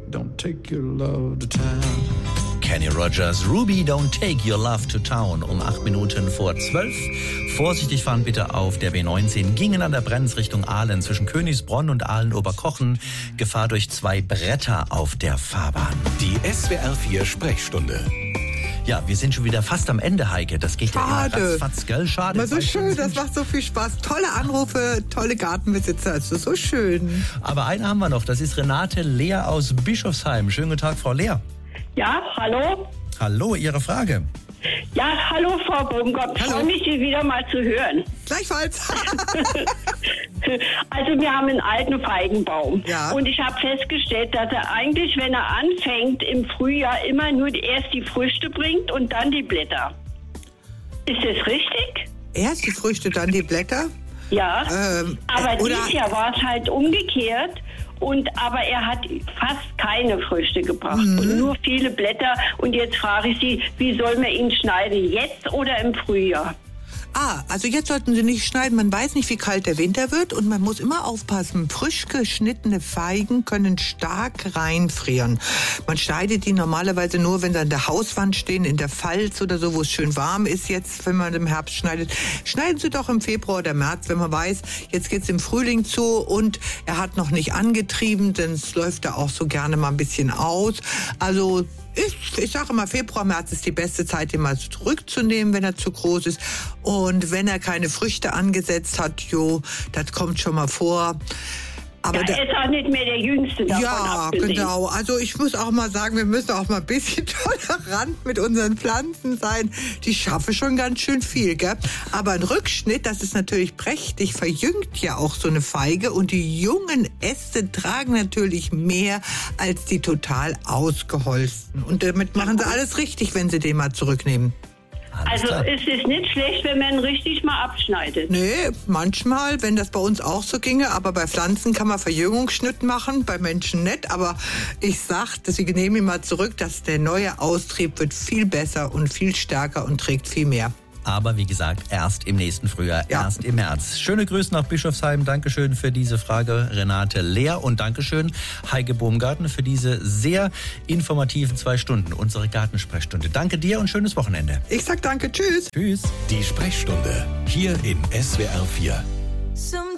don't take your love to town. Kenny Rogers, Ruby, don't take your love to town. Um 11:08. Vorsichtig fahren bitte auf der B19. Gingen an der Brenz Richtung Aalen zwischen Königsbronn und Aalen-Oberkochen. Gefahr durch 2 Bretter auf der Fahrbahn. Die SWR 4 Sprechstunde. Ja, wir sind schon wieder fast am Ende, Heike. Das geht ja immer ratzfatz, gell? Schade. Aber so schön, das macht so viel Spaß. Tolle Anrufe, tolle Gartenbesitzer, also so schön. Aber eine haben wir noch, das ist Renate Lehr aus Bischofsheim. Schönen guten Tag, Frau Lehr. Ja, hallo? Hallo, Ihre Frage. Ja, hallo Frau Baumgart. Ich freue mich, Sie wieder mal zu hören. Gleichfalls. Also wir haben einen alten Feigenbaum. Ja. Und ich habe festgestellt, dass er eigentlich, wenn er anfängt, im Frühjahr immer nur erst die Früchte bringt und dann die Blätter. Ist das richtig? Erst die Früchte, dann die Blätter? Ja. Aber dieses Jahr war es halt umgekehrt. Aber er hat fast keine Früchte gebracht und nur viele Blätter. Und jetzt frage ich Sie, wie soll man ihn schneiden? Jetzt oder im Frühjahr? Also jetzt sollten Sie nicht schneiden. Man weiß nicht, wie kalt der Winter wird und man muss immer aufpassen. Frisch geschnittene Feigen können stark reinfrieren. Man schneidet die normalerweise nur, wenn sie an der Hauswand stehen, in der Pfalz oder so, wo es schön warm ist jetzt, wenn man im Herbst schneidet. Schneiden Sie doch im Februar oder März, wenn man weiß, jetzt geht's im Frühling zu und er hat noch nicht angetrieben, denn es läuft da auch so gerne mal ein bisschen aus. Also ich sage immer, Februar, März ist die beste Zeit, den mal zurückzunehmen, wenn er zu groß ist. Und wenn er keine Früchte angesetzt hat, das kommt schon mal vor. Aber er ist auch nicht mehr der Jüngste davon abgesehen. Genau. Also ich muss auch mal sagen, wir müssen auch mal ein bisschen tolerant mit unseren Pflanzen sein. Die schaffen schon ganz schön viel, gell? Aber ein Rückschnitt, das ist natürlich prächtig, verjüngt ja auch so eine Feige. Und die jungen Äste tragen natürlich mehr als die total ausgeholzten. Und damit machen sie alles richtig, wenn sie den mal zurücknehmen. Also ist es nicht schlecht, wenn man richtig mal abschneidet? Nee, manchmal, wenn das bei uns auch so ginge. Aber bei Pflanzen kann man Verjüngungsschnitt machen, bei Menschen nicht. Aber ich sag, Sie nehmen ihn mal zurück, dass der neue Austrieb wird viel besser und viel stärker und trägt viel mehr. Aber wie gesagt, erst im nächsten Frühjahr, erst im März. Schöne Grüße nach Bischofsheim. Dankeschön für diese Frage, Renate Lehr. Und Dankeschön, Heike Baumgarten, für diese sehr informativen 2 Stunden, unsere Gartensprechstunde. Danke dir und schönes Wochenende. Ich sag danke, tschüss. Tschüss. Die Sprechstunde hier in SWR 4.